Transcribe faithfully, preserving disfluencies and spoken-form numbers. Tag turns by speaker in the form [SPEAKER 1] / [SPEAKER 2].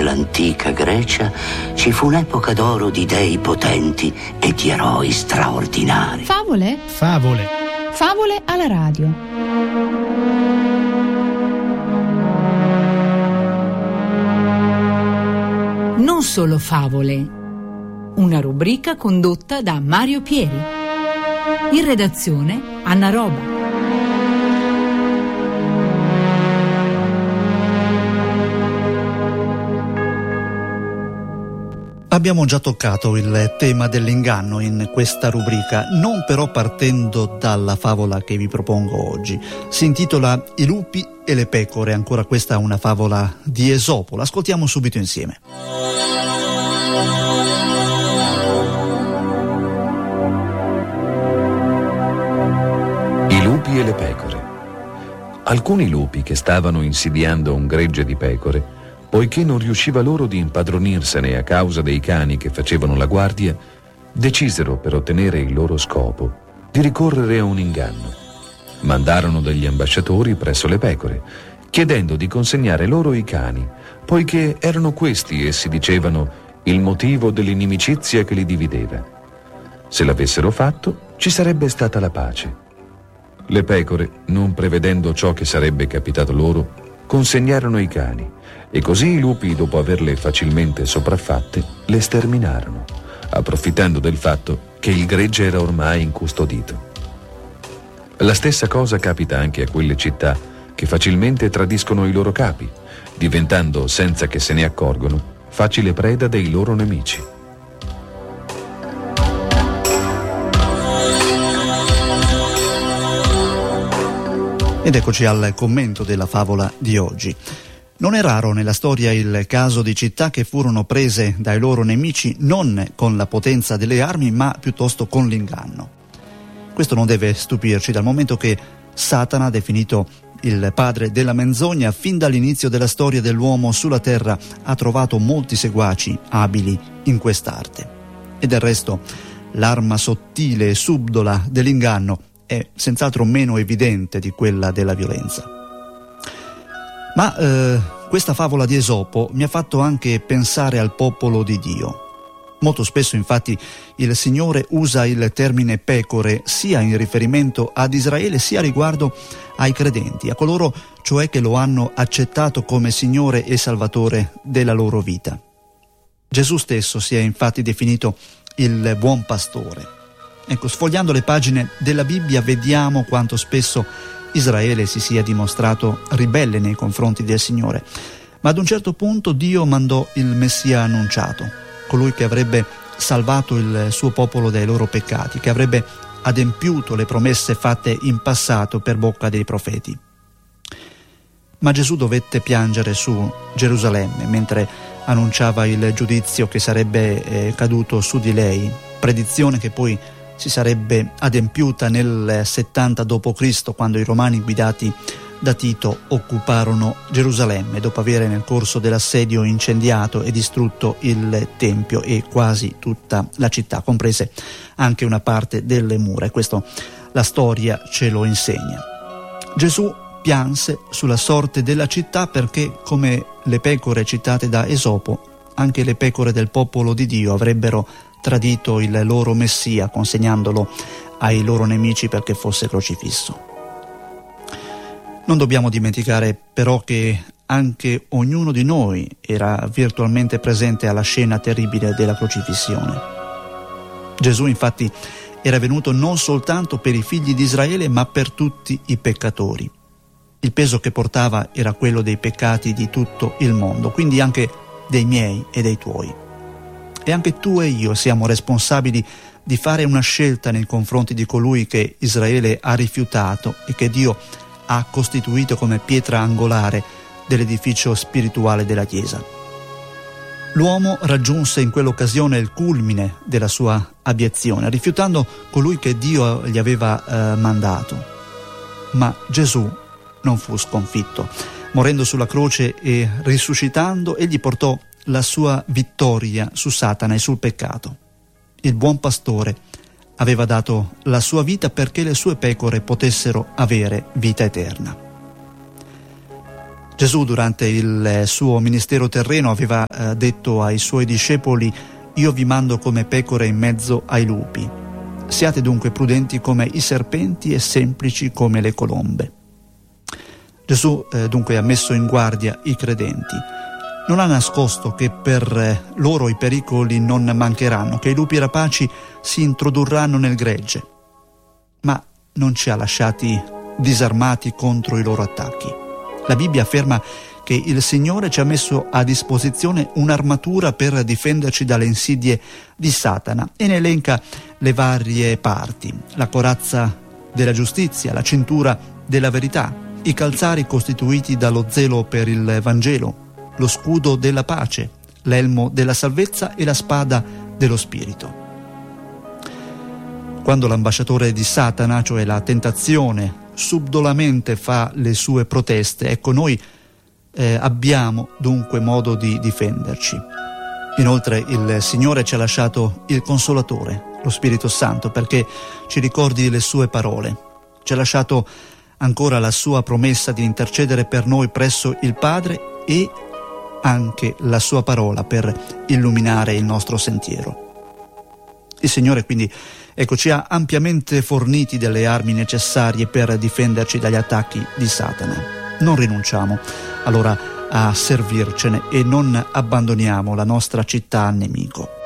[SPEAKER 1] dell'antica Grecia ci fu un'epoca d'oro di dei potenti e di eroi straordinari.
[SPEAKER 2] Favole?
[SPEAKER 3] Favole.
[SPEAKER 2] Favole alla radio. Non solo favole. Una rubrica condotta da Mario Pieri. In redazione Anna Roba.
[SPEAKER 3] Abbiamo già toccato il tema dell'inganno in questa rubrica, non però partendo dalla favola che vi propongo oggi. Si intitola I lupi e le pecore, ancora questa è una favola di Esopo. L'ascoltiamo subito insieme.
[SPEAKER 4] I lupi e le pecore. Alcuni lupi che stavano insidiando un gregge di pecore, poiché non riusciva loro di impadronirsene a causa dei cani che facevano la guardia, decisero, per ottenere il loro scopo, di ricorrere a un inganno. Mandarono degli ambasciatori presso le pecore, chiedendo di consegnare loro i cani, poiché erano questi, essi dicevano, il motivo dell'inimicizia che li divideva. Se l'avessero fatto, ci sarebbe stata la pace. Le pecore, non prevedendo ciò che sarebbe capitato loro, consegnarono i cani, e così i lupi, dopo averle facilmente sopraffatte, le sterminarono, approfittando del fatto che il gregge era ormai incustodito. La stessa cosa capita anche a quelle città che facilmente tradiscono i loro capi, diventando, senza che se ne accorgono, facile preda dei loro nemici.
[SPEAKER 3] Ed eccoci al commento della favola di oggi. Non è raro nella storia il caso di città che furono prese dai loro nemici non con la potenza delle armi, ma piuttosto con l'inganno. Questo non deve stupirci, dal momento che Satana, definito il padre della menzogna, fin dall'inizio della storia dell'uomo sulla terra ha trovato molti seguaci abili in quest'arte. E del resto l'arma sottile e subdola dell'inganno è senz'altro meno evidente di quella della violenza. Ma eh, questa favola di Esopo mi ha fatto anche pensare al popolo di Dio. Molto spesso infatti il Signore usa il termine pecore sia in riferimento ad Israele sia riguardo ai credenti, a coloro cioè che lo hanno accettato come Signore e Salvatore della loro vita. Gesù stesso si è infatti definito il buon pastore. Ecco, sfogliando le pagine della Bibbia vediamo quanto spesso Israele si sia dimostrato ribelle nei confronti del Signore, ma ad un certo punto Dio mandò il Messia annunciato, colui che avrebbe salvato il suo popolo dai loro peccati, che avrebbe adempiuto le promesse fatte in passato per bocca dei profeti. Ma Gesù dovette piangere su Gerusalemme mentre annunciava il giudizio che sarebbe eh, caduto su di lei, predizione che poi si sarebbe adempiuta nel settanta dopo Cristo, quando i romani guidati da Tito occuparono Gerusalemme dopo aver nel corso dell'assedio incendiato e distrutto il Tempio e quasi tutta la città, comprese anche una parte delle mura, e questo la storia ce lo insegna. Gesù pianse sulla sorte della città perché, come le pecore citate da Esopo, anche le pecore del popolo di Dio avrebbero tradito il loro Messia, consegnandolo ai loro nemici perché fosse crocifisso. Non dobbiamo dimenticare però che anche ognuno di noi era virtualmente presente alla scena terribile della crocifissione. Gesù infatti era venuto non soltanto per i figli di Israele, ma per tutti i peccatori. Il peso che portava era quello dei peccati di tutto il mondo, quindi anche dei miei e dei tuoi. E anche tu e io siamo responsabili di fare una scelta nei confronti di colui che Israele ha rifiutato e che Dio ha costituito come pietra angolare dell'edificio spirituale della Chiesa. L'uomo raggiunse in quell'occasione il culmine della sua abiezione, rifiutando colui che Dio gli aveva eh, mandato. Ma Gesù non fu sconfitto. Morendo sulla croce e risuscitando, egli portò la sua vittoria su Satana e sul peccato. Il buon pastore aveva dato la sua vita perché le sue pecore potessero avere vita eterna. Gesù durante il suo ministero terreno aveva eh, detto ai suoi discepoli: io vi mando come pecore in mezzo ai lupi. Siate dunque prudenti come i serpenti e semplici come le colombe. Gesù eh, dunque ha messo in guardia i credenti. Non ha nascosto che per eh, loro i pericoli non mancheranno, che i lupi rapaci si introdurranno nel gregge, ma non ci ha lasciati disarmati contro i loro attacchi. La Bibbia afferma che il Signore ci ha messo a disposizione un'armatura per difenderci dalle insidie di Satana e ne elenca le varie parti: la corazza della giustizia, la cintura della verità, i calzari costituiti dallo zelo per il Vangelo, lo scudo della pace, l'elmo della salvezza e la spada dello Spirito. Quando l'ambasciatore di Satana, cioè la tentazione, subdolamente fa le sue proteste, ecco, noi eh, abbiamo dunque modo di difenderci. Inoltre il Signore ci ha lasciato il Consolatore, lo Spirito Santo, perché ci ricordi le sue parole. Ci ha lasciato ancora la sua promessa di intercedere per noi presso il Padre e anche la sua parola per illuminare il nostro sentiero. Il Signore quindi, ecco, ci ha ampiamente forniti delle armi necessarie per difenderci dagli attacchi di Satana. Non rinunciamo allora a servircene e non abbandoniamo la nostra città al nemico.